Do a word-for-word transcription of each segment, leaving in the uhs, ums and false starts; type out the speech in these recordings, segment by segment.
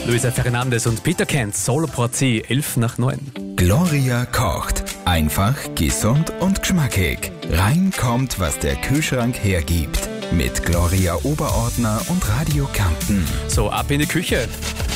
Luisa Fernandes und Peter Kent, Solo Porzi, elf nach neun. Gloria kocht. Einfach, gesund und geschmackig. Rein kommt, was der Kühlschrank hergibt. Mit Gloria Oberordner und Radio Kärnten. So, ab in die Küche.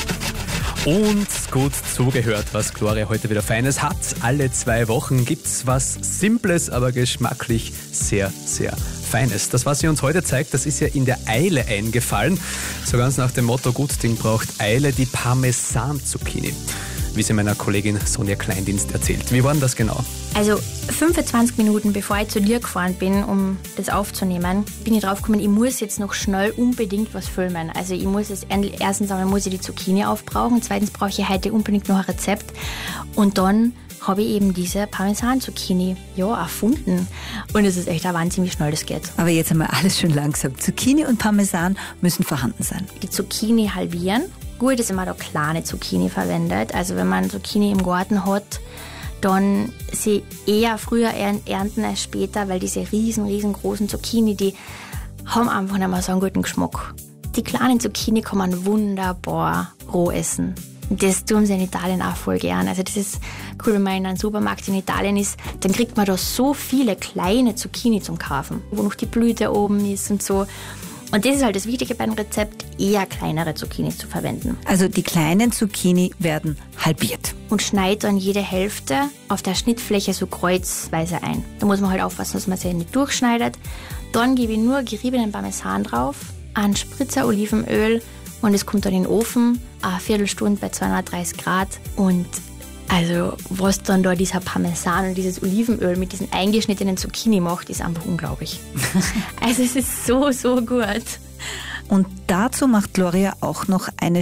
Und gut zugehört, was Gloria heute wieder Feines hat. Alle zwei Wochen gibt's was Simples, aber geschmacklich sehr, sehr Feines. Das, was sie uns heute zeigt, das ist ja in der Eile eingefallen. So ganz nach dem Motto, gut Ding braucht Eile, die Parmesan-Zucchini. Wie sie meiner Kollegin Sonja Kleindienst erzählt. Wie war denn das genau? Also fünfundzwanzig Minuten bevor ich zu dir gefahren bin, um das aufzunehmen, bin ich drauf gekommen, ich muss jetzt noch schnell unbedingt was filmen. Also ich muss jetzt erstens einmal muss ich die Zucchini aufbrauchen, zweitens brauche ich heute unbedingt noch ein Rezept und dann habe ich eben diese Parmesan-Zucchini ja, erfunden. Und es ist echt ein Wahnsinn, wie schnell das geht. Aber jetzt einmal alles schön langsam. Zucchini und Parmesan müssen vorhanden sein. Die Zucchini halbieren. Gut, dass man da kleine Zucchini verwendet. Also wenn man Zucchini im Garten hat, dann sie eher früher ernten als später, weil diese riesen, riesengroßen Zucchini, die haben einfach nicht mehr so einen guten Geschmack. Die kleinen Zucchini kann man wunderbar roh essen. Das tun sie in Italien auch voll gern. Also das ist cool, wenn man in einem Supermarkt in Italien ist, dann kriegt man da so viele kleine Zucchini zum Kaufen, wo noch die Blüte oben ist und so. Und das ist halt das Wichtige beim Rezept, eher kleinere Zucchini zu verwenden. Also die kleinen Zucchini werden halbiert. Und schneid dann jede Hälfte auf der Schnittfläche so kreuzweise ein. Da muss man halt aufpassen, dass man sie nicht durchschneidet. Dann gebe ich nur geriebenen Parmesan drauf, einen Spritzer Olivenöl und es kommt dann in den Ofen, eine Viertelstunde bei zweihundertdreißig Grad. Und also was dann da dieser Parmesan und dieses Olivenöl mit diesen eingeschnittenen Zucchini macht, ist einfach unglaublich. Also es ist so, so gut. Und dazu macht Gloria auch noch eine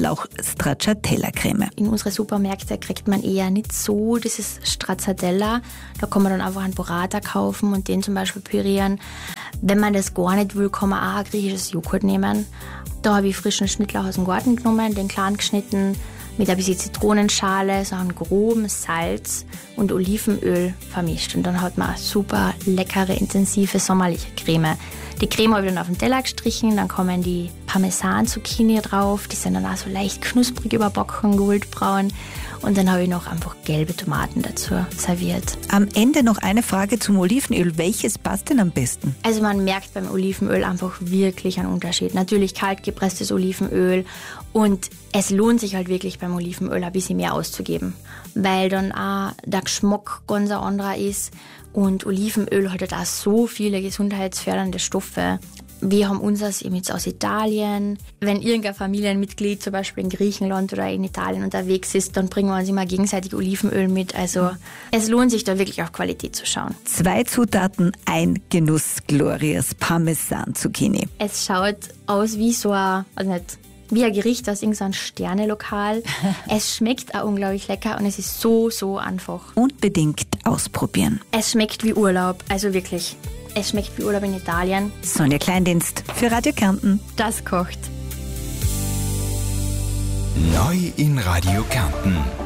Schnittlauch-Stracciatella-Creme. In unseren Supermärkten kriegt man eher nicht so dieses Stracciatella. Da kann man dann einfach einen Burrata kaufen und den zum Beispiel pürieren. Wenn man das gar nicht will, kann man auch ein griechisches Joghurt nehmen. Da habe ich frischen Schnittlauch aus dem Garten genommen, den klein geschnitten, mit ein bisschen Zitronenschale, so einem groben Salz und Olivenöl vermischt. Und dann hat man eine super leckere, intensive, sommerliche Creme. Die Creme habe ich dann auf den Teller gestrichen, dann kommen die Parmesan-Zucchini drauf, die sind dann auch so leicht knusprig überbacken, goldbraun. Und dann habe ich noch einfach gelbe Tomaten dazu serviert. Am Ende noch eine Frage zum Olivenöl. Welches passt denn am besten? Also man merkt beim Olivenöl einfach wirklich einen Unterschied. Natürlich kalt gepresstes Olivenöl und es lohnt sich halt wirklich beim Olivenöl ein bisschen mehr auszugeben, weil dann auch der Geschmack ganz ein anderer ist und Olivenöl hat halt auch so viele gesundheitsfördernde Stoffe. Wir haben unseres eben jetzt aus Italien. Wenn irgendein Familienmitglied zum Beispiel in Griechenland oder in Italien unterwegs ist, dann bringen wir uns immer gegenseitig Olivenöl mit. Also es lohnt sich da wirklich auf Qualität zu schauen. Zwei Zutaten, ein Genuss, Glorias Parmesan-Zucchini. Es schaut aus wie so ein, also nicht, wie ein Gericht aus irgendeinem Sternelokal. Es schmeckt auch unglaublich lecker und es ist so, so einfach. Unbedingt ausprobieren. Es schmeckt wie Urlaub, also wirklich. Es schmeckt wie Urlaub in Italien. Sonja Kleindienst für Radio Kärnten. Das kocht. Neu in Radio Kärnten.